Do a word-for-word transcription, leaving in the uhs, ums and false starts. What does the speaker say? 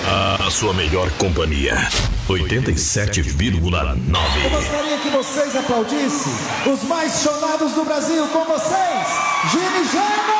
A sua melhor companhia. oitenta e sete vírgula nove. Eu gostaria que vocês aplaudissem os mais chorados do Brasil com vocês, Gini Geno!